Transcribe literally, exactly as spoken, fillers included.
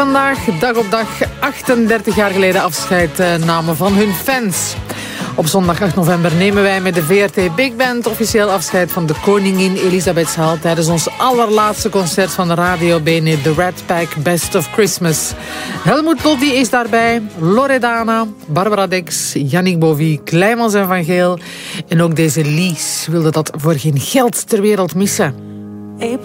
Vandaag, dag op dag, achtendertig jaar geleden afscheid uh, namen van hun fans. Op zondag acht november nemen wij met de V R T Big Band officieel afscheid van de koningin Elisabethshaal tijdens ons allerlaatste concert van de Radio Bene, The Rat Pack Best of Christmas. Helmut Lotty is daarbij, Loredana, Barbara Dex, Yannick Bovie, Kleimans en Van Geel. En ook deze Lies wilde dat voor geen geld ter wereld missen.